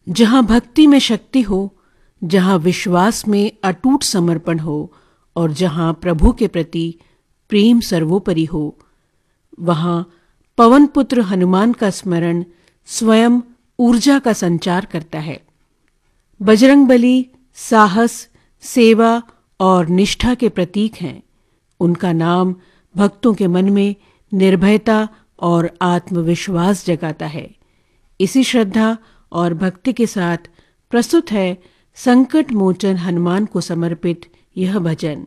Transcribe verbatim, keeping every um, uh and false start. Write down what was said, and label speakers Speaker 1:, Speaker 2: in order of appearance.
Speaker 1: जहाँ भक्ति में शक्ति हो, जहाँ विश्वास में अटूट समर्पण हो और जहाँ प्रभु के प्रति प्रेम सर्वोपरि हो, वहाँ पवन पुत्र हनुमान का स्मरण स्वयं ऊर्जा का संचार करता है। बजरंगबली साहस, सेवा और निष्ठा के प्रतीक हैं। उनका नाम भक्तों के मन में निर्भयता और आत्मविश्वास जगाता है। इसी श्रद्धा और भक्ति के साथ प्रस्तुत है संकट मोचन हनुमान को समर्पित यह भजन।